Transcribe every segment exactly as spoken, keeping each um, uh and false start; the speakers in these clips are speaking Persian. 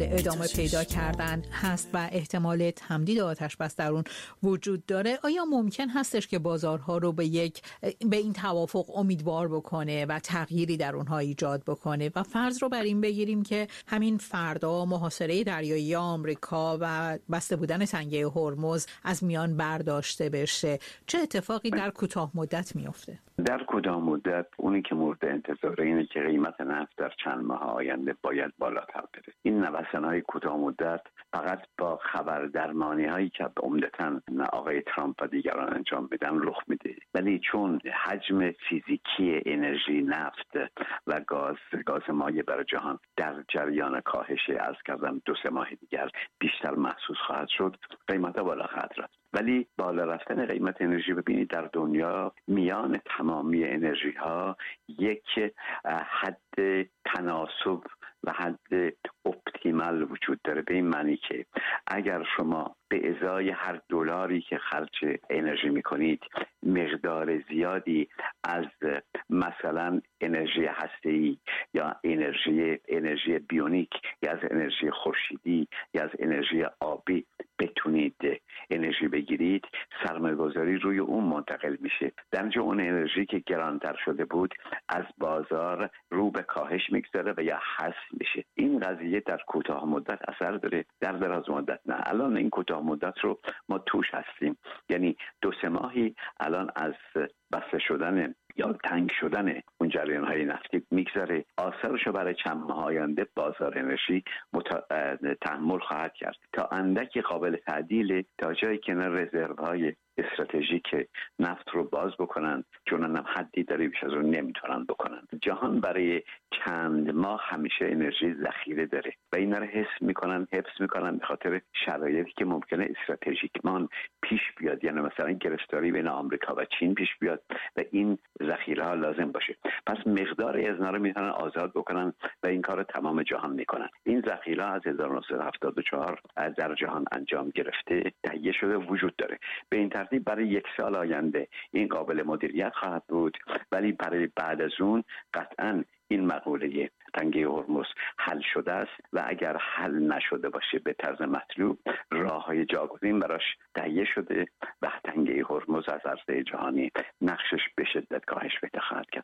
ادامه پیدا کردن هست و احتمال تمدید آتش بس در اون وجود داره، آیا ممکن هستش که بازارها رو به یک به این توافق امیدوار بکنه و تغییری در اونها ایجاد بکنه؟ و فرض رو بر این بگیریم که همین فردا محاصره دریایی آمریکا و بسته بودن تنگه هرمز از میان برداشته بشه، چه اتفاقی در کوتاه مدت میفته؟ در کوتاه مدت اونی که مورد انتظار اینه که قیمت نفت در چند ماه آینده باید بالاتر بره. این نوسان‌های کوتاه مدت فقط با خبر درمانی هایی که عمدتاً آقای ترامپ و دیگران انجام میدن رخ میده، ولی چون حجم فیزیکی انرژی نفت و گاز گاز مایع برای جهان در جریان کاهش از کردن دو سه ماه دیگر بیشتر محسوس خواهد شد، قیمت بالا خواهد رفت. ولی بالا رفتن قیمت انرژی، ببینید در دنیا میان تمامی انرژی ها یک حد تناسب و حد اپتیمال وجود داره، به این معنی که اگر شما به ازای هر دلاری که خرج انرژی میکنید مقدار زیادی از مثلا انرژی هسته‌ای یا انرژی انرژی بیونیک یا از انرژی خورشیدی یا از انرژی آبی بتونید انرژی بگیرید، سرمایه‌گذاری روی اون منتقل میشه. در نتیجه اون انرژی که گرانتر شده بود از بازار رو به کاهش میگذاره و یا حذف میشه. این قضیه در کوتاه مدت اثر داره، در دراز مدت نه. الان این کوتاه مدت رو ما توش هستیم، یعنی دو سه ماهی الان از بسته شدن یا تنگ شدن اون جریان های نفتی میگذاره. آثارش رو برای چند ماه آینده بازار انرژی مت... تحمل خواهد کرد تا اندکی قابل تعدیل، تا جایی که نه رزرو های استراتژیک نفت رو باز بکنن، چون هم حدی داره بیش از اون نمیتونن بکنن. جهان برای چند ماه همیشه انرژی ذخیره داره و اینا رو حس میکنن حفظ میکنن به خاطر شرایطی که ممکنه استراتژیکمان پیش بیاد، یعنی مثلا گرفتاری بین آمریکا و چین پیش بیاد و این ذخیره ها لازم باشه. پس مقداری از اینا رو میتونن آزاد بکنن و این کار تمام جهان میکنن. این ذخیره از هزار و نهصد و هفتاد و چهار در جهان انجام گرفته، تهیه شده، وجود داره. به این ترتیب برای یک سال آینده این قابل مدیریت خواهد بود، ولی برای بعد از اون قطعاً این مقوله تنگه هرمز حل شده است و اگر حل نشده باشه به طرز مطلوب، راه‌های جاگزین براش تهیه شده و تنگه هرمز از عرصه جهانی نقشش به شدت کاهش پیدا خواهد کرد.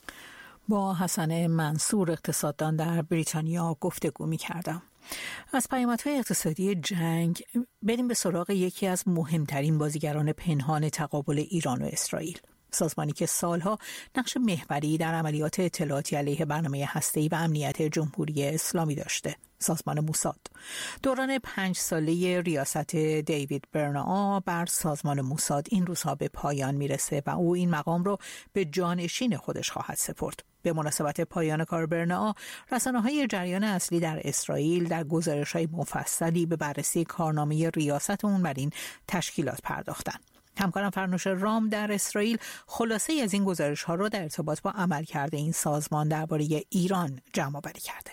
با حسن منصور، اقتصاددان در بریتانیا، گفتگو می‌کردم. از پیامدهای اقتصادی جنگ بریم به سراغ یکی از مهمترین بازیگران پنهان تقابل ایران و اسرائیل، سازمانی که سالها نقش محوری در عملیات اطلاعاتی علیه برنامه هسته‌ای و امنیت جمهوری اسلامی داشته، سازمان موساد. دوران پنج ساله ریاست دیوید برنائا بر سازمان موساد این روزها به پایان میرسه و او این مقام رو به جانشین خودش خواهد سپرد. به مناسبت پایان کار برنائا، رسانه‌های جریان اصلی در اسرائیل در گزارش‌های مفصلی به بررسی کارنامه ریاست اون بر این تشکیلات پرداختن. همکارم فرنوش رام در اسرائیل خلاصه از این گزارش‌ها را در ارتباط با عملکرد این سازمان درباره ایران جمع‌آوری کرده.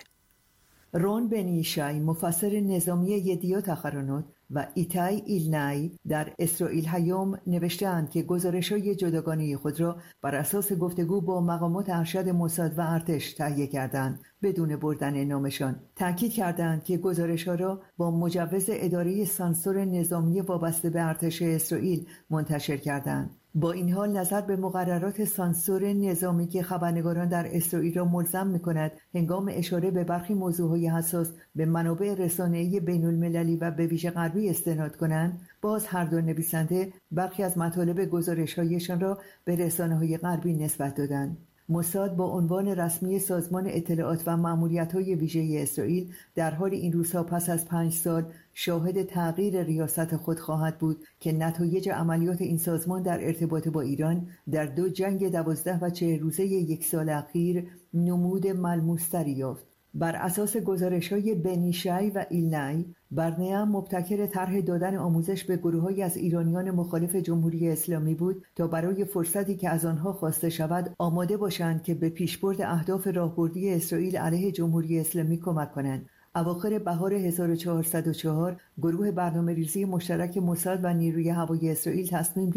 رون بن یشای، مفسر نظامی یدیوت اخرونوت، و ایتای ایلنای در اسرائیل هیوم نوشتند که گزارش‌های جداگانه خود را بر اساس گفتگو با مقامات ارشد موساد و ارتش تهیه کردند، بدون بردن نامشان. تاکید کردند که گزارش‌ها را با مجوز اداره سانسور نظامی وابسته به ارتش اسرائیل منتشر کردند. با این حال نظر به مقررات سانسور نظامی که خبرنگاران در اسرائیل را ملزم می‌کند هنگام اشاره به برخی موضوعهای حساس به منابع رسانه‌ای بین‌المللی و به ویژه غربی استناد کنند، باز هر دو نویسنده برخی از مطالب گزارش‌هایشان را به رسانه‌های غربی نسبت دادند. موساد با عنوان رسمی سازمان اطلاعات و مأموریت‌های ویژه اسرائیل در حال این روزها پس از پنج سال شاهد تغییر ریاست خود خواهد بود که نتایج عملیات این سازمان در ارتباط با ایران در دو جنگ دوازده و چهل روزه یک سال اخیر نمود ملموس‌تری یافت. بر اساس گزارش‌های بن یشای و ایلنای، برنامه مبتکر طرح دادن آموزش به گروه‌هایی از ایرانیان مخالف جمهوری اسلامی بود تا برای فرصتی که از آنها خواسته شود آماده باشند که به پیشبرد اهداف راهبردی اسرائیل علیه جمهوری اسلامی کمک کنند. اواخر بهار هزار و چهارصد و چهار گروه برنامه‌ریزی مشترک موساد و نیروی هوایی اسرائیل تصمیم گرفت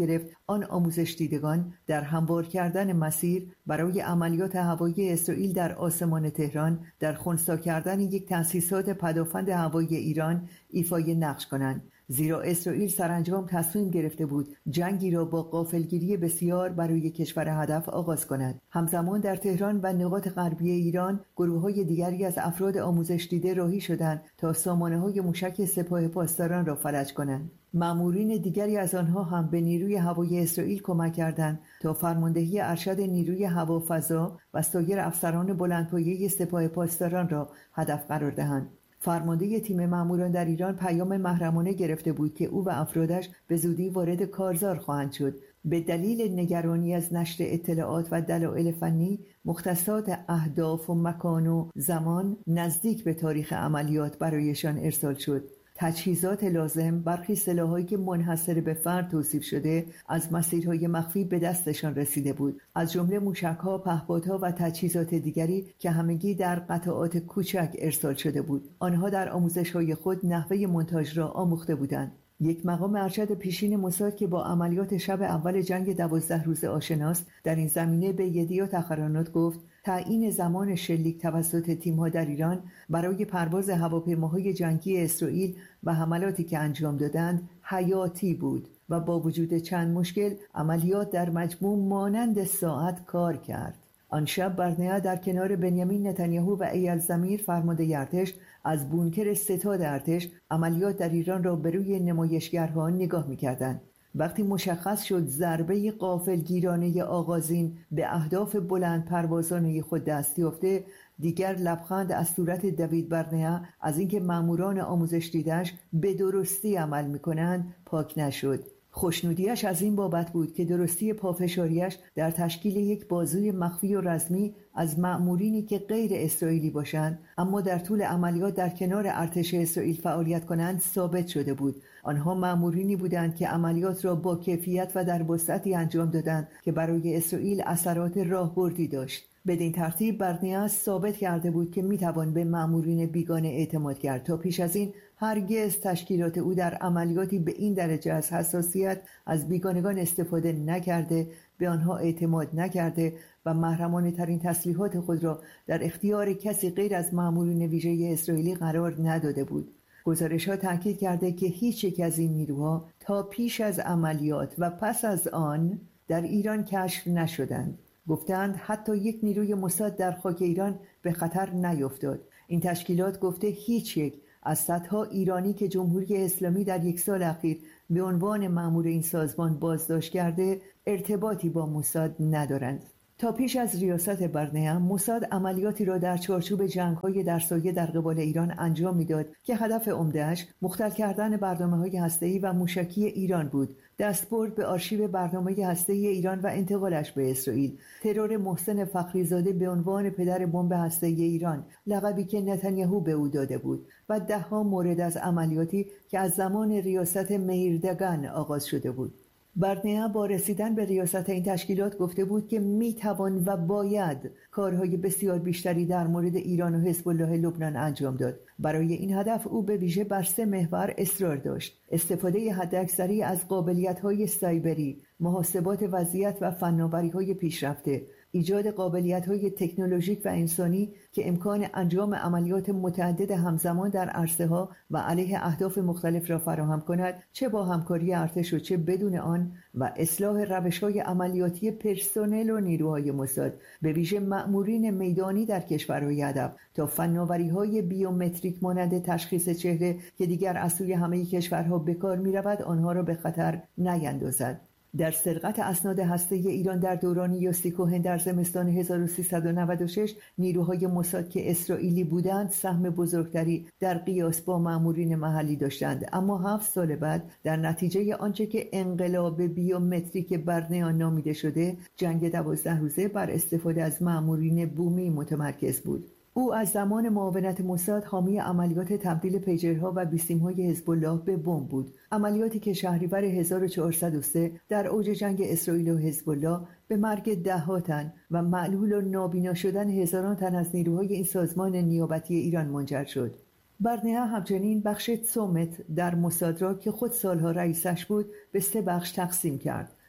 آن آموزش دیدگان در هموار کردن مسیر برای عملیات هوایی اسرائیل در آسمان تهران در خنثی کردن یک تأسیسات پدافند هوایی ایران ایفای نقش کنند، زیرا اسرائیل سرانجام تصمیم گرفته بود جنگی را با غافلگیری بسیار برای کشور هدف آغاز کند. همزمان در تهران و نقاط غربی ایران گروه‌های دیگری از افراد آموزش دیده راهی شدند تا سامانه‌های موشک سپاه پاسداران را فلج کنند. مامورین دیگری از آنها هم به نیروی هوایی اسرائیل کمک کردند تا فرماندهی ارشد نیروی هوافضا و سایر افسران بلندپایه سپاه پاسداران را هدف قرار دهند. فرمانده تیم ماموران در ایران پیام محرمانه گرفته بود که او و افرادش به زودی وارد کارزار خواهند شد. به دلیل نگرانی از نشر اطلاعات و دلایل فنی، مختصات اهداف و مکان و زمان نزدیک به تاریخ عملیات برایشان ارسال شد. تجهیزات لازم، برخی سلاح‌هایی که منحصر به فرد توصیف شده از مسیرهای مخفی به دستشان رسیده بود، از جمله موشک‌ها، پهپادها و تجهیزات دیگری که همگی در قطعات کوچک ارسال شده بود. آنها در آموزش‌های خود نحوه مونتاژ را آموخته بودند. یک مقام ارشد پیشین موساد که با عملیات شب اول جنگ دوازده روزه آشناست، در این زمینه به یدیات اخرانات گفت تعیین زمان شلیک توسط تیم‌ها در ایران برای پرواز هواپیماهای جنگی اسرائیل و حملاتی که انجام دادند حیاتی بود و با وجود چند مشکل عملیات در مجموع مانند ساعت کار کرد. آن شب برنیا در کنار بنیامین نتانیاهو و ایل زمیر فرمانده ارتش از بونکر ستاد ارتش عملیات در ایران را به روی نمایشگرها نگاه می‌کردند. وقتی مشخص شد ضربه غافلگیرانه آغازین به اهداف بلند پروازانه خود دست یافته، دیگر لبخند از صورت دوید برنیا از اینکه ماموران آموزش دیدش به درستی عمل می‌کنند پاک نشد. خوشنودیش از این بابت بود که درستی پافشاریش در تشکیل یک بازوی مخفی و رزمی از مأمورینی که غیر اسرائیلی باشند اما در طول عملیات در کنار ارتش اسرائیل فعالیت کنند ثابت شده بود. آنها مأمورینی بودند که عملیات را با کیفیت و در وسعتی انجام دادند که برای اسرائیل اثرات راهبردی داشت. بدین ترتیب برنیا ثابت کرده بود که میتوان به مأمورین بیگانه اعتماد کرد. تا پیش از این هرگز تشکیلات او در عملیاتی به این درجه از حساسیت از بیگانگان استفاده نکرده، به آنها اعتماد نکرده و محرمانه ترین تسلیحات خود را در اختیار کسی غیر از مأمورین ویژه اسرائیلی قرار نداده بود. گزارش‌ها تاکید کرده که هیچ یک از این نیروها تا پیش از عملیات و پس از آن در ایران کشف نشدند. گفتند حتی یک نیروی موساد در خاک ایران به خطر نیفتاد. این تشکیلات گفته هیچ یک از صدها ایرانی که جمهوری اسلامی در یک سال اخیر به عنوان مأمور این سازمان بازداشت کرده ارتباطی با موساد ندارند. تا پیش از ریاست برنیا، موساد عملیاتی را در چارچوب جنگ‌های در سایه در قبال ایران انجام می‌داد که هدف عمده‌اش مختل کردن برنامه‌های هسته‌ای و موشکی ایران بود، دستبرد به آرشیو برنامه هسته‌ای ایران و انتقالش به اسرائیل، ترور محسن فخریزاده به عنوان پدر بمب هسته‌ای ایران، لقبی که نتانیاهو به او داده بود، و ده‌ها مورد از عملیاتی که از زمان ریاست میردگان آغاز شده بود. برنیا با رسیدن به ریاست این تشکیلات گفته بود که میتوان و باید کارهای بسیار بیشتری در مورد ایران و حزب الله لبنان انجام داد. برای این هدف او به ویژه بر سه محور اصرار داشت: استفاده حداکثری از قابلیت‌های سایبری، محاسبات وضعیت و فناوری‌های پیشرفته، ایجاد قابلیت‌های تکنولوژیک و انسانی که امکان انجام عملیات متعدد همزمان در عرصه‌ها و علیه اهداف مختلف را فراهم کند، چه با همکاری ارتش و چه بدون آن، و اصلاح روش‌های عملیاتی پرسنل و نیروهای موساد، به ویژه مأمورین میدانی در کشورهای هدف، تا فناوری‌های بیومتریک مانند تشخیص چهره که دیگر از سوی همه کشورها به کار می‌رود، آنها را به خطر نیندازد. در سرقت اسناد هسته‌ای ایران در دوران یوسی کوهن در زمستان هزار و سیصد و نود و شش، نیروهای موساد که اسرائیلی بودند سهم بزرگتری در قیاس با مأمورین محلی داشتند. اما هفت سال بعد در نتیجه آنچه که انقلاب بیومتریک برنیا نامیده شده، جنگ دوازده روزه بر استفاده از مأمورین بومی متمرکز بود. او از زمان معاونت موساد حامی عملیات تبدیل پیجرها و بیسیم‌های حزب الله به بمب بود، عملیاتی که شهریور هزار و چهارصد و سه در اوج جنگ اسرائیل و حزب الله به مرگ ده‌ها تن و معلول و نابینا شدن هزاران تن از نیروهای این سازمان نیابتی ایران منجر شد. برنیا همچنین بخش تسومت در موساد را که خود سالها رئیسش بود به سه بخش تقسیم کرد: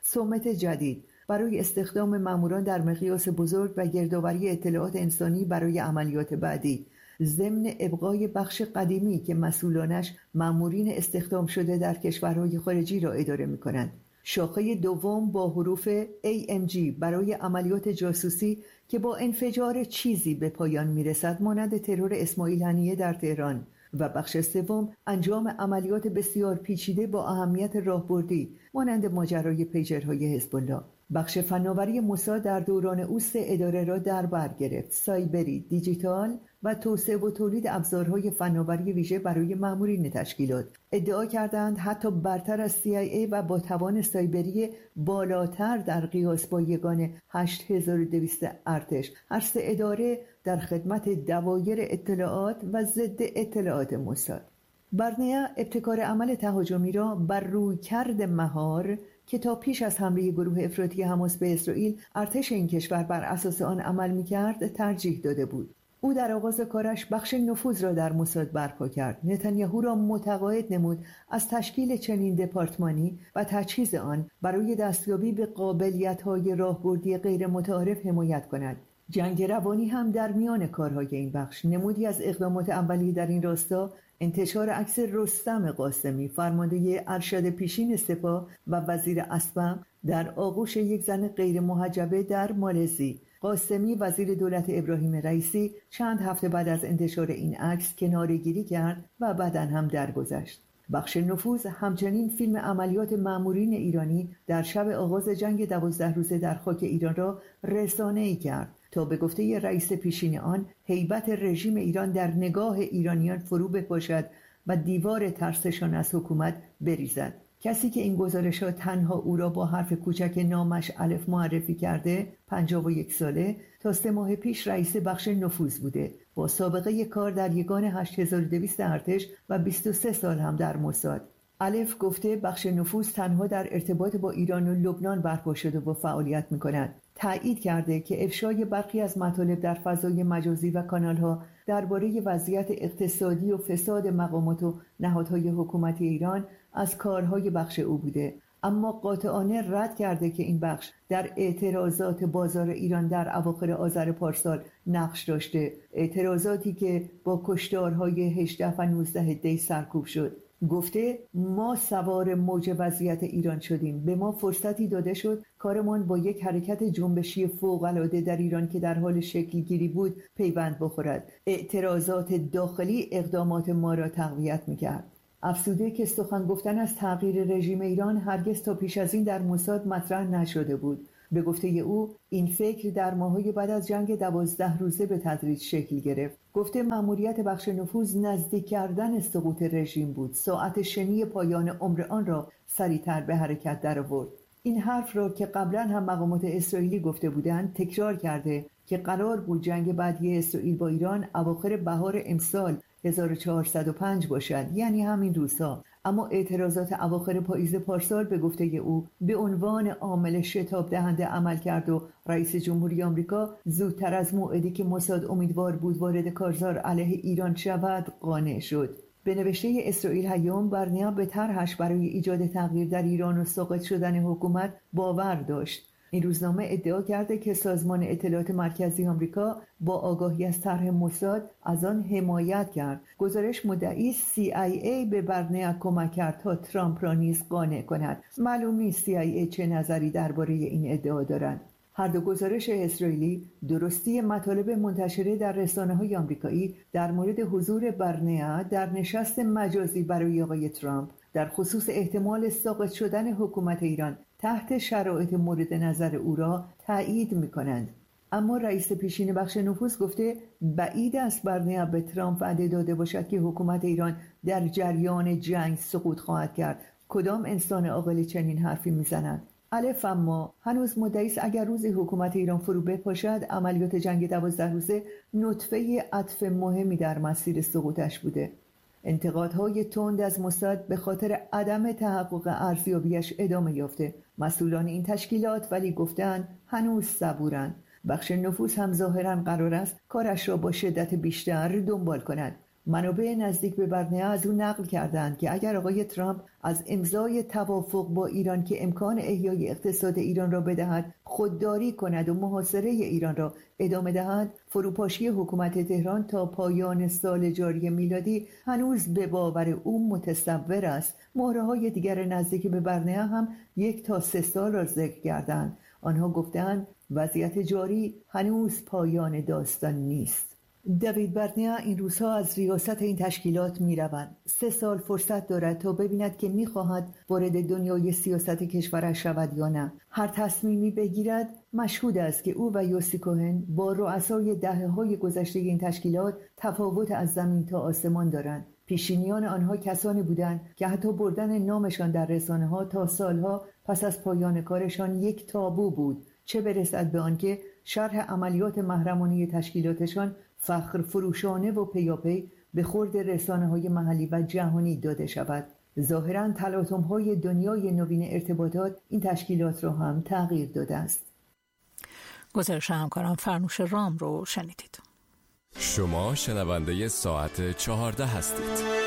سومت جدید برای استخدام ماموران در مقیاس بزرگ و گردآوری اطلاعات انسانی برای عملیات بعدی، ضمن ابقای بخش قدیمی که مسئولانش مامورین استخدام شده در کشورهای خارجی را اداره می‌کنند. شاخه دوم با حروف ای ام جی برای عملیات جاسوسی که با انفجار چیزی به پایان میرسد، مانند ترور اسماعیل هنیه در تهران، و بخش سوم انجام عملیات بسیار پیچیده با اهمیت راهبردی مانند ماجرای پیجرهای حزب الله. بخش فناوری موساد در دوران او سه اداره را در بر گرفت: سایبری، دیجیتال و توسعه و تولید ابزارهای فناوری ویژه برای مامورین تشکیلات. ادعا کردند حتی برتر از سی آی ای و با توان سایبری بالاتر در قیاس با یگان هشت هزار و دویست ارتش، هر سه اداره در خدمت دوایر اطلاعات و ضد اطلاعات موساد. برنیا ابتکار عمل تهاجمی را بر رویکرد مهار که تا پیش از حمله گروه افراطی حماس به اسرائیل ارتش این کشور بر اساس آن عمل می‌کرد ترجیح داده بود. او در آغاز کارش بخش نفوذ را در موساد برپا کرد. نتانیاهو را متقاعد نمود از تشکیل چنین دپارتمانی و تجهیز آن برای دستیابی به قابلیت‌های راهبردی غیر متعارف حمایت کند. جنگ روانی هم در میان کارهای این بخش. نمودی از اقدامات اولیه در این راستا انتشار عکس رستم قاسمی، فرمانده ارشد پیشین سپاه و وزیر اسبم، در آغوش یک زن غیر محجبه در مالزی. قاسمی وزیر دولت ابراهیم رئیسی چند هفته بعد از انتشار این عکس کناره‌گیری کرد و بعداً هم درگذشت. بخش نفوذ همچنین فیلم عملیات مامورین ایرانی در شب آغاز جنگ دوازده روزه در خاک ایران را رسانه‌ای کرد تا به گفته رئیس پیشین آن هیبت رژیم ایران در نگاه ایرانیان فرو بپاشد و دیوار ترسشان از حکومت بریزد. کسی که این گزارشات تنها او را با حرف کوچک نامش الف معرفی کرده، پنجاه و یک ساله، تا سه ماه پیش رئیس بخش نفوذ بوده، با سابقه کار در یگان هشت هزار و دویست ارتش و بیست و سه سال هم در موساد. الف گفته بخش نفوذ تنها در ارتباط با ایران و لبنان برپا شده و فعالیت می‌کند. تأیید کرده که افشای برخی از مطالب در فضای مجازی و کانال‌ها درباره وضعیت اقتصادی و فساد مقامات و نهادهای حکومتی ایران از کارهای بخش او بوده، اما قاطعانه رد کرده که این بخش در اعتراضات بازار ایران در اواخر آذر پارسال نقش داشته، اعتراضاتی که با کشتارهای هجده و نوزده دی سرکوب شد. گفته ما سوار موج وضعیت ایران شدیم، به ما فرصتی داده شد کارمان با یک حرکت جنبشی فوق‌العاده در ایران که در حال شکل گیری بود پیوند بخورد. اعتراضات داخلی اقدامات ما را تقویت می‌کرد. افزوده که سخن گفتن از تغییر رژیم ایران هرگز تا پیش از این در موساد مطرح نشده بود. به گفته او این فکر در ماه‌های بعد از جنگ دوازده روزه به تدریج شکل گرفت. گفته مأموریت بخش نفوذ نزدیک کردن سقوط رژیم بود، ساعت شنی پایان عمر آن را سریعتر به حرکت درآورد. این حرف را که قبلا هم مقامات اسرائیلی گفته بودند تکرار کرده که قرار بود جنگ بعدی اسرائیل با ایران اواخر بهار امسال هزار و چهارصد و پنج باشد، یعنی همین روزها. اما اعتراضات اواخر پاییز پارسال به گفته او به عنوان عامل شتاب دهنده عمل کرد و رئیس جمهوری آمریکا زودتر از موعدی که موساد امیدوار بود وارد کارزار علیه ایران شود قانع شد. به نوشته اسرائیل هیوم، برنیا به طرحش برای ایجاد تغییر در ایران و ساقط شدن حکومت باور داشت. این روزنامه ادعا کرده که سازمان اطلاعات مرکزی آمریکا با آگاهی از طرح موساد از آن حمایت کرد. گزارش مدعی سی آی ای به برنیا کمک کرد تا ترامپ را نیز قانع کند. معلوم نیست سی آی ای چه نظری درباره این ادعا دارند. هر دو گزارش اسرائیلی درستی مطالب منتشره در رسانه‌های آمریکایی در مورد حضور برنیا در نشست مجازی برای آقای ترامپ در خصوص احتمال ساقط شدن حکومت ایران تحت شرایط مورد نظر او را تایید می‌کنند. اما رئیس پیشین بخش نفوذ گفته بعید است برنیا به ترامپ وعده داده باشد که حکومت ایران در جریان جنگ سقوط خواهد کرد. کدام انسان عاقلی چنین حرفی می‌زند؟ الف اما هنوز مدعی است اگر روزی حکومت ایران فرو بپاشد عملیات جنگ دوازده روزه نطفه عطف مهمی در مسیر سقوطش بوده. انتقادهای تند از موساد به خاطر عدم تحقق ارزیابیش ادامه یافته. مسئولان این تشکیلات ولی گفتند هنوز صبورند. بخش نفوذ هم ظاهراً قرار است کارش را با شدت بیشتر دنبال کند. منابع نزدیک به برنیا از او نقل کردند که اگر آقای ترامپ از امضای توافق با ایران که امکان احیای اقتصاد ایران را بدهد خودداری کند و محاصره ایران را ادامه دهد، فروپاشی حکومت تهران تا پایان سال جاری میلادی هنوز به باور او متصور است. مهره‌های دیگر نزدیک به برنیا هم یک تا سه سال را ذکر کردند. آنها گفتند وضعیت جاری هنوز پایان داستان نیست. دیوید برنیا این روزها از ریاست این تشکیلات می روند. سه سال فرصت دارد تا ببیند که می خواهد وارد دنیای سیاست کشورش شود یا نه. هر تصمیمی بگیرد مشهود است که او و یوسی کوهن با رؤسای دهه‌های گذشته این تشکیلات تفاوت از زمین تا آسمان دارند. پیشینیان آنها کسانی بودند که حتی بردن نامشان در رسانه‌ها تا سالها پس از پایان کارشان یک تابو بود، چه برسد به آنکه شرح عملیات محرمانه تشکیلاتشان فخر فروشانه و پیاپی به خورد رسانه‌های محلی و جهانی داده شود. ظاهراً تلاطم‌های دنیای نوین ارتباطات این تشکیلات را هم تغییر داده است. گزارش همکارم فرنوش رام رو شنیدید. شما شنونده ساعت چهارده هستید.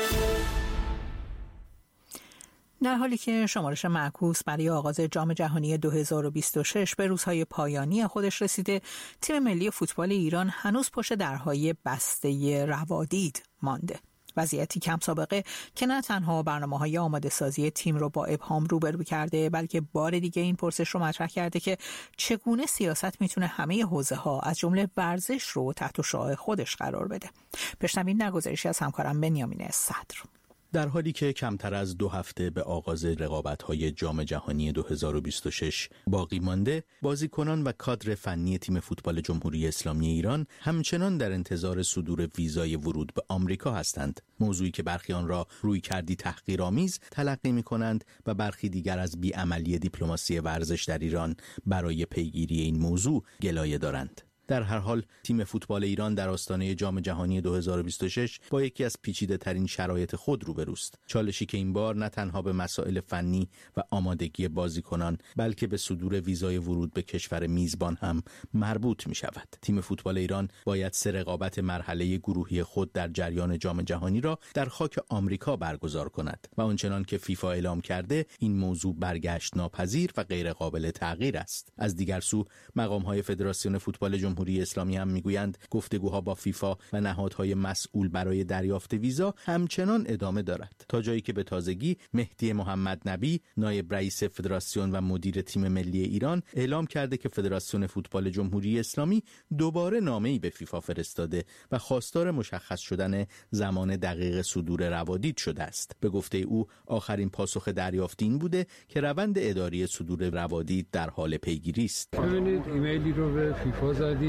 در حالی که شمارش معکوس برای آغاز جام جهانی دو هزار و بیست و شش به روزهای پایانی خودش رسیده، تیم ملی فوتبال ایران هنوز پشت درهای بسته روادید مانده. وضعیتی کم سابقه که نه تنها برنامه‌های آماده سازی تیم رو با ابهام روبرو کرده، بلکه بار دیگه این پرسش رو مطرح کرده که چگونه سیاست میتونه همه حوزه‌ها از جمله ورزش رو تحت شعاع خودش قرار بده. بشنوید نگزارشی از همکارم بنیامین صدر. در حالی که کمتر از دو هفته به آغاز رقابت‌های جام جهانی دو هزار و بیست و شش باقی مانده، بازیکنان و کادر فنی تیم فوتبال جمهوری اسلامی ایران همچنان در انتظار صدور ویزای ورود به آمریکا هستند. موضوعی که برخی آن را رویکردی تحقیرآمیز تلقی می‌کنند و برخی دیگر از بی‌عملی دیپلماسی ورزش در ایران برای پیگیری این موضوع گلایه دارند. در هر حال تیم فوتبال ایران در آستانه جام جهانی دو هزار و بیست و شش با یکی از پیچیده‌ترین شرایط خود روبروست. چالشی که این بار نه تنها به مسائل فنی و آمادگی بازیکنان بلکه به صدور ویزای ورود به کشور میزبان هم مربوط می شود. تیم فوتبال ایران باید سه رقابت مرحله گروهی خود در جریان جام جهانی را در خاک آمریکا برگزار کند و آنچنان که فیفا اعلام کرده این موضوع برگشت ناپذیر و غیر قابل تغییر است. از دیگر سو مقام‌های فدراسیون فوتبال جمهوری اسلامی هم میگویند گفتگوها با فیفا و نهادهای مسئول برای دریافت ویزا همچنان ادامه دارد، تا جایی که به تازگی مهدی محمد نبی نایب رئیس فدراسیون و مدیر تیم ملی ایران اعلام کرده که فدراسیون فوتبال جمهوری اسلامی دوباره نامه‌ای به فیفا فرستاده و خواستار مشخص شدن زمان دقیق صدور روادید شده است. به گفته او آخرین پاسخ دریافت این بوده که روند اداری صدور روادید در حال پیگیری است. ببینید ایمیلی رو به فیفا زدی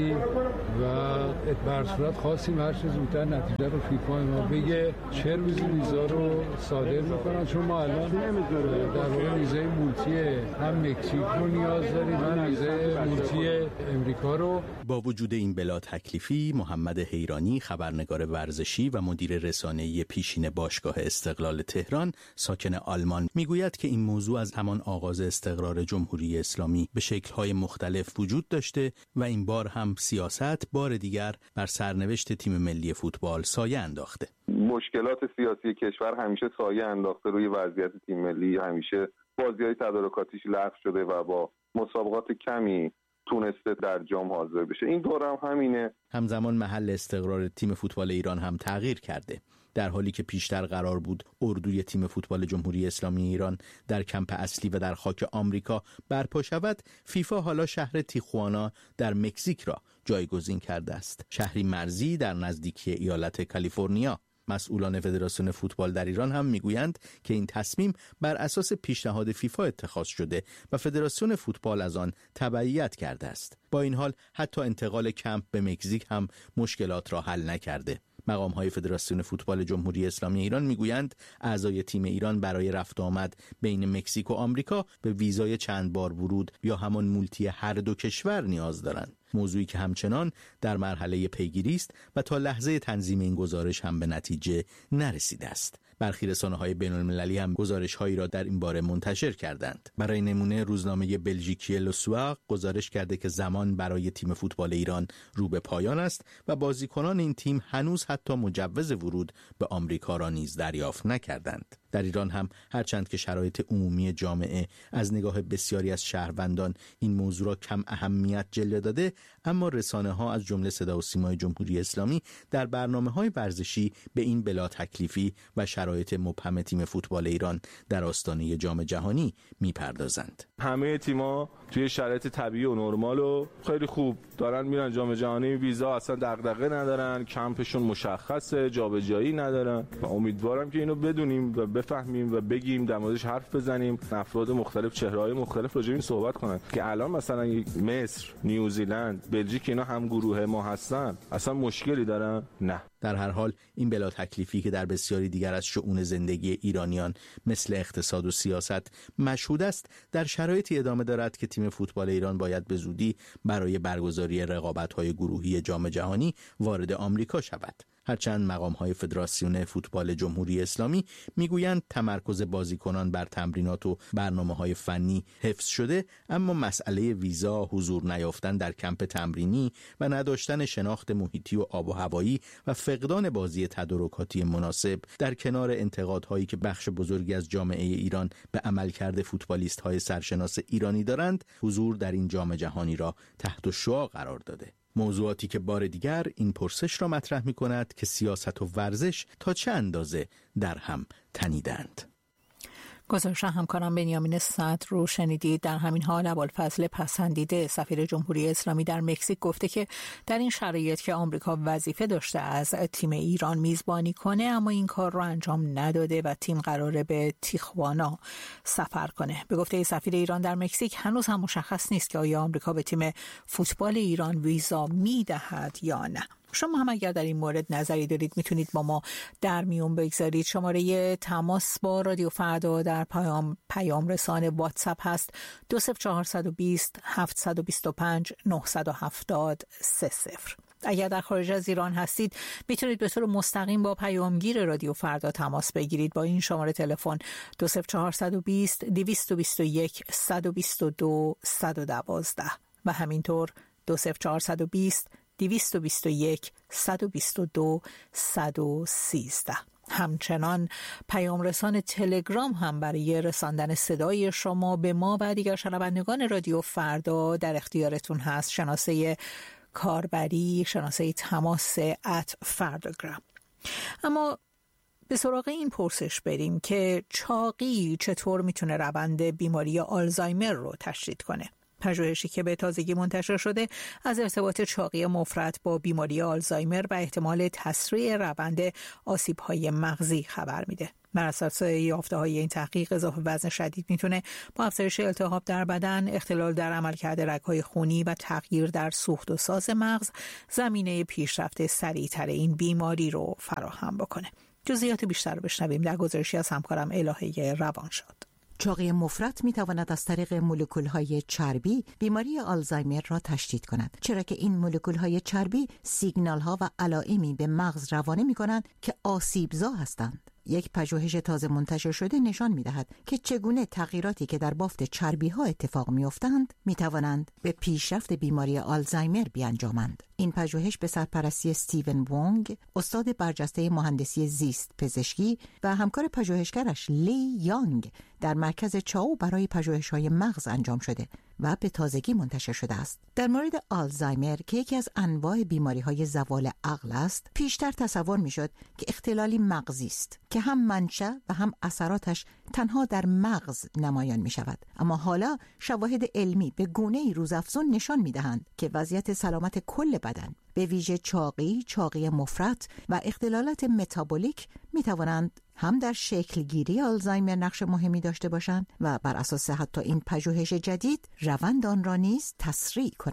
و بر صورت خواستیم هر چه زودتر نتیجه رو فیفا ما بگه چه روزی ویزا رو صادر میکنن، چون ما الان در واقع ویزای مولتی هم مکزیک رو نیاز داریم هم ویزای مولتی امریکا رو. با وجود این بلا تکلیفی، محمد حیرانی خبرنگار ورزشی و مدیر رسانه‌ای پیشین باشگاه استقلال تهران ساکن آلمان میگوید که این موضوع از همان آغاز استقرار جمهوری اسلامی به شکل‌های مختلف وجود داشته و این بار هم سیاست بار دیگر بر سرنوشت تیم ملی فوتبال سایه انداخته. مشکلات سیاسی کشور همیشه سایه انداخته روی وضعیت تیم ملی، همیشه بازی‌های تدارکاتیش لغو شده و با مسابقات کمی تونسته در جام حاضر بشه. این دوره هم همینه. همزمان محل استقرار تیم فوتبال ایران هم تغییر کرده. در حالی که پیشتر قرار بود اردوی تیم فوتبال جمهوری اسلامی ایران در کمپ اصلی و در خاک آمریکا برپا شود، فیفا حالا شهر تیخوانا در مکزیک را جایگزین کرده است، شهری مرزی در نزدیکی ایالت کالیفرنیا. مسئولان فدراسیون فوتبال در ایران هم میگویند که این تصمیم بر اساس پیشنهاد فیفا اتخاذ شده و فدراسیون فوتبال از آن تبعیت کرده است. با این حال حتی انتقال کمپ به مکزیک هم مشکلات را حل نکرده. مقام‌های فدراسیون فوتبال جمهوری اسلامی ایران میگویند اعضای تیم ایران برای رفت آمد بین مکزیک و آمریکا به ویزای چند بار ورود یا همان مولتی هر دو کشور نیاز دارند. موضوعی که همچنان در مرحله پیگیری است و تا لحظه تنظیم این گزارش هم به نتیجه نرسیده است. برخی رسانه‌های بین‌المللی هم گزارش‌هایی را در این باره منتشر کردند. برای نمونه روزنامه بلژیکی لوسواق گزارش کرده که زمان برای تیم فوتبال ایران رو به پایان است و بازیکنان این تیم هنوز حتی مجوز ورود به آمریکا را نیز دریافت نکردند. در ایران هم هرچند که شرایط عمومی جامعه از نگاه بسیاری از شهروندان این موضوع را کم اهمیت جلوه داده، اما رسانه‌ها از جمله صدا و سیمای جمهوری اسلامی در برنامه‌های ورزشی به این بلا تکلیفی و شرایط مبهم تیم فوتبال ایران در آستانه جام جهانی میپردازند. همه تیم‌ها توی شرایط طبیعی و نرمال و خیلی خوب دارن میرن جام جهانی، ویزا اصلا دغدغه ندارن، کمپشون مشخصه، جابجایی ندارن و امیدوارم که اینو بدونیم و بفهمیم و بگیم، در موردش حرف بزنیم، افراد مختلف، چهره‌های مختلف راجع به این صحبت کنن که الان مثلا مصر، نیوزیلند، بلژیک اینا هم گروه ما هستن، اصلا مشکلی دارن؟ نه. در هر حال این بلا تکلیفی که در بسیاری دیگر از شؤون زندگی ایرانیان مثل اقتصاد و سیاست مشهود است، در شرایطی ادامه دارد که تیم فوتبال ایران باید به زودی برای برگزاری رقابت‌های گروهی جام جهانی وارد آمریکا شود. هرچند مقام‌های فدراسیون فوتبال جمهوری اسلامی میگویند تمرکز بازیکنان بر تمرینات و برنامه‌های فنی حفظ شده، اما مسئله ویزا، حضور نیافتن در کمپ تمرینی و نداشتن شناخت محیطی و آب و هوایی و فقدان بازی تدارکاتی مناسب در کنار انتقادهایی که بخش بزرگی از جامعه ایران به عملکرد فوتبالیست‌های سرشناس ایرانی دارند، حضور در این جام جهانی را تحت الشعاع قرار داده. موضوعاتی که بار دیگر این پرسش را مطرح می کند که سیاست و ورزش تا چه اندازه در هم تنیدند. گزارش همکارم بنیامین صدر رو شنیدید. در همین حال ابوالفضل پسندیده سفیر جمهوری اسلامی در مکزیک گفته که در این شرایط که آمریکا وظیفه داشته از تیم ایران میزبانی کنه، اما این کار رو انجام نداده و تیم قراره به تیخوانا سفر کنه. به گفته سفیر ایران در مکزیک هنوز هم مشخص نیست که آیا آمریکا به تیم فوتبال ایران ویزا میدهد یا نه. شما هم اگر در این مورد نظری دارید میتونید با ما در میون بگذارید. شماره تماس با رادیو فردا در پیام پیام رسانه واتساپ هست دو صفر چهارصد و بیست هفتصد و بیست و پنج نهصد و هفتاد سه صفر. اگر در خارج از ایران هستید میتونید به طور مستقیم با پیامگیر رادیو فردا تماس بگیرید با این شماره تلفن دو صفر چهارصد و بیست دویست و بیست و یک صد و بیست و دو صد و دوازده و همینطور دو صفر چهارصد و بیست دویست و بیست و یک صد و بیست و دو صد و سیزده. همچنان پیام رسان تلگرام هم برای رساندن صدای شما به ما و دیگر شنوندگان رادیو فردا در اختیارتون هست. شناسه کاربری، شناسه تماس ات فرداگرام. اما به سراغ این پرسش بریم که چاقی چطور میتونه روند بیماری آلزایمر رو تشدید کنه. پژوهشی که به تازگی منتشر شده از ارتباط چاقی مفرط با بیماری آلزایمر و احتمال تسریع روند آسیب‌های مغزی خبر میده. بر اساس یافته‌های این تحقیق اضافه وزن شدید میتونه با افزایش التهاب در بدن، اختلال در عملکرد رگ‌های خونی و تغییر در سوخت و ساز مغز زمینه پیشرفت سریع‌تر این بیماری رو فراهم بکنه. جزئیات بیشتر رو بشنویم در گزارشی از همکارم الهه روانشاد. چاقی مفرط می تواند از طریق مولکول‌های چربی بیماری آلزایمر را تشدید کند، چرا که این مولکول‌های چربی سیگنال‌ها و علائمی به مغز روانه می‌کنند که آسیبزا هستند. یک پژوهش تازه منتشر شده نشان می‌دهد که چگونه تغییراتی که در بافت چربی‌ها اتفاق می‌افتند می‌توانند به پیشرفت بیماری آلزایمر بیانجامند. این پژوهش به سرپرستی استیون وونگ، استاد برجسته مهندسی زیست پزشکی و همکار پژوهشگرش لی یانگ در مرکز چاو برای پژوهش‌های مغز انجام شده و به تازگی منتشر شده است. در مورد آلزایمر که یکی از انواع بیماری‌های زوال عقل است، پیشتر تصور می‌شد که اختلالی مغزی است که هم منشأ و هم اثراتش تنها در مغز نمایان می‌شود. اما حالا شواهد علمی به گونه‌ای روزافزون نشان می‌دهند که وضعیت سلامت کل بدن، به ویژه چاقی، چاقی مفرط و اختلالات متابولیک می‌توانند هم در شکلگیری آلزایمر نقش مهمی داشته باشند و بر اساس حتی این پژوهش جدید روند آن را نیز تسریع کنند.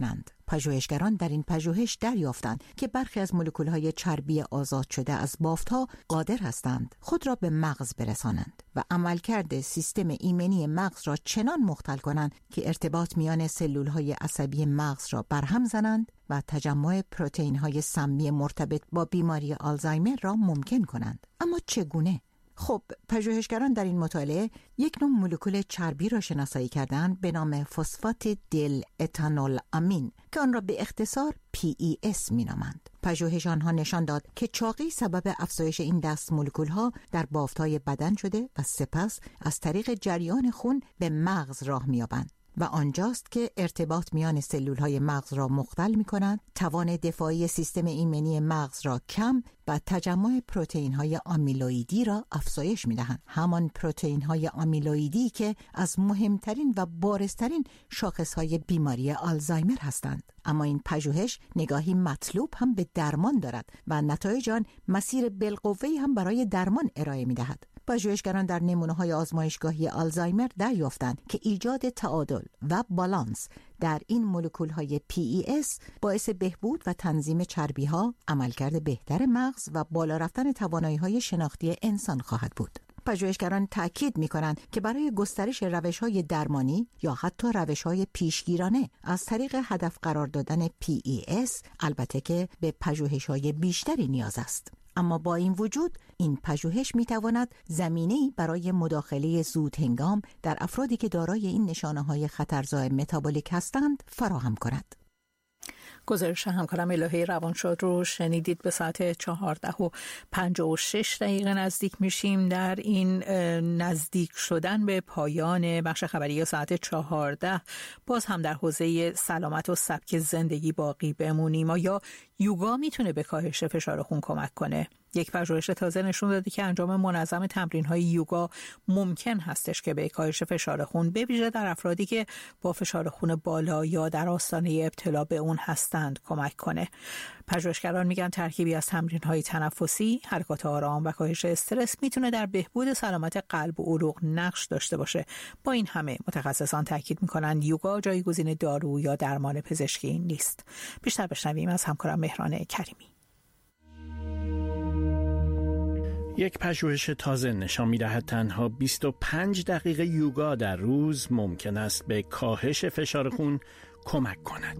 پژوهشگران در این پژوهش دریافتند که برخی از مولکول‌های چربی آزاد شده از بافت‌ها قادر هستند خود را به مغز برسانند و عملکرد سیستم ایمنی مغز را چنان مختل کنند که ارتباط میان سلول‌های عصبی مغز را برهم زنند و تجمع پروتئین‌های سمی مرتبط با بیماری آلزایمر را ممکن کنند. اما چگونه؟ خب پژوهشگران در این مطالعه یک نوع مولکول چربی را شناسایی کردند به نام فسفات دل اتانول امین که آن را به اختصار پی ای اس مینامند. پژوهش آنها نشان داد که چاقی سبب افزایش این دست مولکول‌ها در بافت‌های بدن شده و سپس از طریق جریان خون به مغز راه می‌یابند و آنجاست که ارتباط میان سلول‌های مغز را مختل می‌کنند، توان دفاعی سیستم ایمنی مغز را کم و تجمع پروتئین‌های آمیلویدی را افزایش می‌دهند. همان پروتئین‌های آمیلویدی که از مهمترین و بارزترین شاخص‌های بیماری آلزایمر هستند. اما این پژوهش نگاهی مطلوب هم به درمان دارد و نتایج آن مسیر بالقوه‌ای هم برای درمان ارائه می‌دهد. پژوهشگران در نمونه‌های آزمایشگاهی آلزایمر دریافتند که ایجاد تعادل و بالانس در این مولکول‌های پی ای اس باعث بهبود و تنظیم چربی‌ها، عملکرد بهتر مغز و بالا رفتن توانایی‌های شناختی انسان خواهد بود. پژوهشگران تأکید می‌کنند که برای گسترش روش‌های درمانی یا حتی روش‌های پیشگیرانه از طریق هدف قرار دادن پی ای اس البته که به پژوهش‌های بیشتری نیاز است. اما با این وجود این پژوهش می‌تواند زمینه‌ای برای مداخله زود هنگام در افرادی که دارای این نشانه‌های خطرزای متابولیک هستند فراهم کند. گزارش همکارم الهه روانشاد رو شنیدید. به ساعت چهارده و پنجاه و شش دقیقه نزدیک میشیم. در این نزدیک شدن به پایان بخش خبری ساعت چهارده باز هم در حوزه سلامت و سبک زندگی باقی بمونیم. آیا یوگا میتونه به کاهش فشار خون کمک کنه؟ یک پژوهش تازه نشون داده که انجام منظم تمرین‌های یوگا ممکن هستش که به کاهش فشار خون به ویژه در افرادی که با فشار خون بالا یا در آستانه ابتلا به اون هستند کمک کنه. پژوهشگران میگن ترکیبی از تمرین‌های تنفسی، حرکات آرام و کاهش استرس میتونه در بهبود سلامت قلب و عروق نقش داشته باشه. با این همه متخصصان تاکید میکنن یوگا جایگزین دارو یا درمان پزشکی نیست. بیشتر بشنویم از همکارم مهران کریمی. یک پژوهش تازه نشان می‌دهد تنها بیست و پنج دقیقه یوگا در روز ممکن است به کاهش فشار خون کمک کند.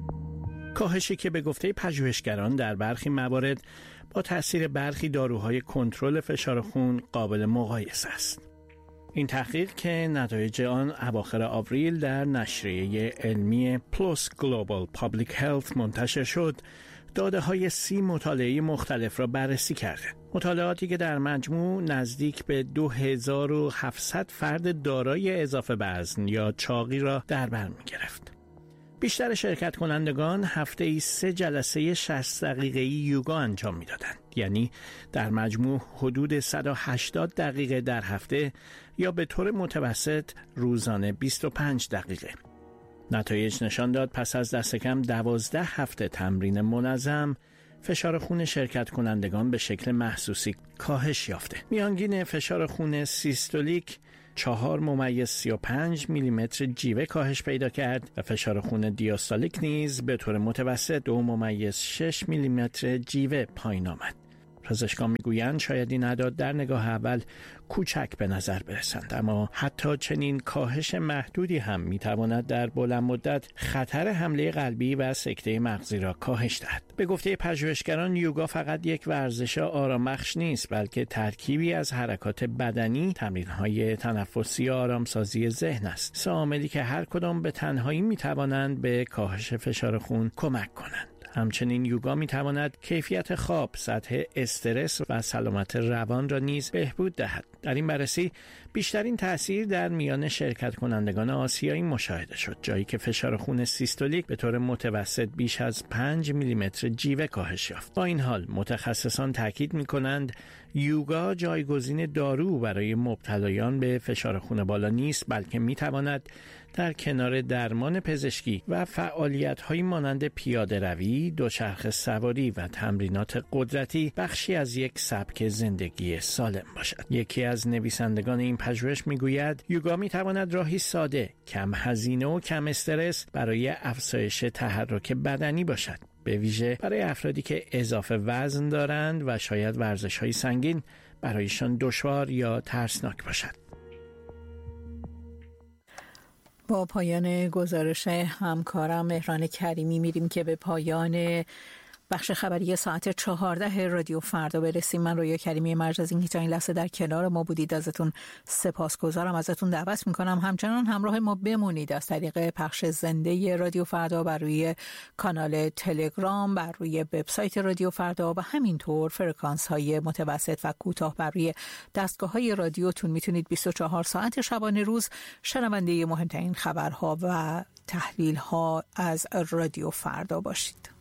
کاهشی که به گفته پژوهشگران در برخی موارد با تأثیر برخی داروهای کنترل فشار خون قابل مقایسه است. این تحقیق که نتایج آن اواخر آوریل در نشریه علمی پلوس گلوبال پابلیک هلت منتشر شد، داده های سی مطالعه مختلف را بررسی کرده. مطالعاتی که در مجموع نزدیک به دو هزار و هفتصد فرد دارای اضافه وزن یا چاقی را در بر می گرفت. بیشتر شرکت کنندگان هفته ای سه جلسه شصت دقیقه‌ای یوگا انجام می دادند. یعنی در مجموع حدود صد و هشتاد دقیقه در هفته یا به طور متوسط روزانه بیست و پنج دقیقه. نتایج نشان داد پس از دست کم دوازده هفته تمرین منظم فشار خون شرکت کنندگان به شکل محسوسی کاهش یافته. میانگین فشار خون سیستولیک چهار ممیز سی و پنج میلیمتر جیوه کاهش پیدا کرد و فشار خون دیاستالیک نیز به طور متوسط دو ممیز شش میلیمتر جیوه پایین آمد. پزشکان میگویند شاید این اعداد در نگاه اول کوچک به نظر برسند، اما حتی چنین کاهش محدودی هم میتواند در بلند مدت خطر حمله قلبی و سکته مغزی را کاهش دهد. به گفته پژوهشگران یوگا فقط یک ورزش آرامبخش نیست، بلکه ترکیبی از حرکات بدنی، تمرین‌های تنفسی و آرامسازی ذهن است. سه عاملی که هر کدام به تنهایی میتوانند به کاهش فشار خون کمک کنند. همچنین یوگا می تواند کیفیت خواب، سطح استرس و سلامت روان را نیز بهبود دهد. در این بررسی بیشترین تأثیر در میان شرکت کنندگان آسیایی مشاهده شد، جایی که فشار خون سیستولیک به طور متوسط بیش از پنج میلیمتر جیوه کاهش یافت. با این حال متخصصان تاکید می کنند یوگا جایگزین دارو برای مبتلایان به فشار خون بالا نیست، بلکه می تواند در کنار درمان پزشکی و فعالیت‌هایی مانند پیاده روی، دوچرخه سواری و تمرینات قدرتی بخشی از یک سبک زندگی سالم باشد. یکی از نویسندگان این پژوهش میگوید یوگا میتواند راهی ساده، کم هزینه و کم استرس برای افزایش تحرک بدنی باشد، به ویژه برای افرادی که اضافه وزن دارند و شاید ورزش‌های سنگین برایشان دشوار یا ترسناک باشد. با پایان گزارش همکارم مهران کریمی میریم که به پایان بخش خبری ساعت چهارده رادیو فردا برسیم. من رویا کریمی مرج از اینکه تا این لحظه در کنار ما بودید ازتون سپاسگزارم. ازتون دعوت میکنم همچنان همراه ما بمونید از طریق پخش زنده رادیو فردا بر روی کانال تلگرام، بر روی وبسایت رادیو فردا و همینطور فرکانس های متوسط و کوتاه بر روی دستگاه های رادیوتون. میتونید بیست و چهار ساعت شبانه روز شنونده مهمترین خبرها و تحلیل ها از رادیو فردا باشید.